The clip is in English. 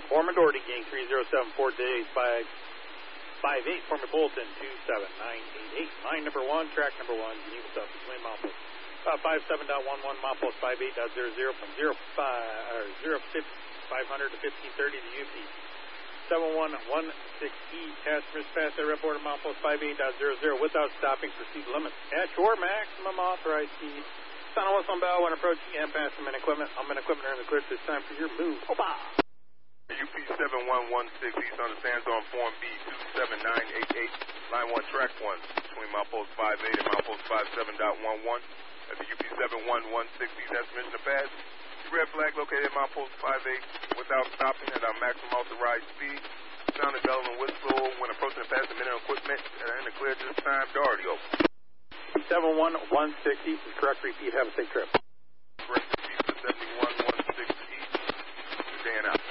Foreman Doherty, gain 3074 days by 58. Foreman Bolton, 27988. Line number 1, track number 1, Geneva South between milepost 57.11, milepost 58.00 from 0500 to 1530 to UP. 7116E, passengers pass their red border milepost 58.00 without stopping for speed limits at your maximum authorized speed. Sound whistle on bell when approaching and passing men equipment. I'm in equipment in the clear. It's time for your move. Opa! UP 7116 East on the stands on Form B 27988. Line 1, track 1 between milepost 58 and milepost 57.11. At the UP 7116 East, that's mission to pass. The red flag located at milepost 58 without stopping at our maximum authorized speed. Sound the bell and whistle when approaching and passing men and equipment. In the clear this time, Doherty over. 7116 East is correct. Repeat. Have a safe trip. Correct. Repeat to 7116 East. Staying out.